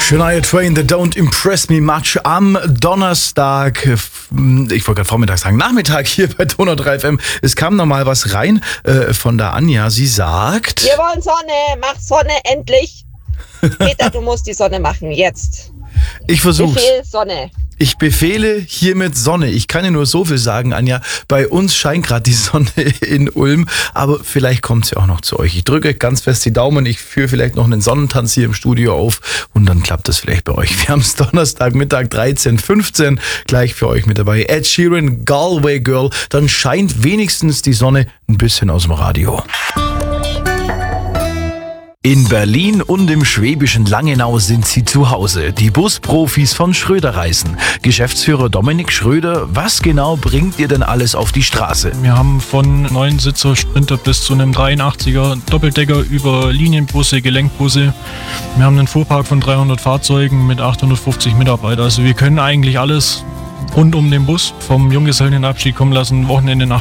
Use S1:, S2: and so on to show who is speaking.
S1: Shania Twain, The Don't Impress Me Much am Donnerstag, ich wollte gerade Vormittag sagen, Nachmittag hier bei Donau 3 FM. Es kam nochmal was rein von der Anja. Sie sagt...
S2: Wir wollen Sonne, mach Sonne endlich. Peter, du musst die Sonne machen, jetzt.
S1: Ich versuch's.
S2: Befehl Sonne.
S1: Ich befehle hiermit Sonne. Ich kann dir nur so viel sagen, Anja. Bei uns scheint gerade die Sonne in Ulm, aber vielleicht kommt sie auch noch zu euch. Ich drücke ganz fest die Daumen. Ich führe vielleicht noch einen Sonnentanz hier im Studio auf und dann klappt das vielleicht bei euch. Wir haben es Donnerstagmittag 13:15 Uhr gleich für euch mit dabei. Ed Sheeran, Galway Girl. Dann scheint wenigstens die Sonne ein bisschen aus dem Radio. In Berlin und im schwäbischen Langenau sind sie zu Hause. Die Busprofis von Schröder Reisen. Geschäftsführer Dominik Schröder, was genau bringt ihr denn alles auf die Straße?
S3: Wir haben von 9-Sitzer Sprinter bis zu einem 83er Doppeldecker über Linienbusse, Gelenkbusse. Wir haben einen Fuhrpark von 300 Fahrzeugen mit 850 Mitarbeitern. Also wir können eigentlich alles rund um den Bus, vom Junggesellenabschied kommen lassen, Wochenende nach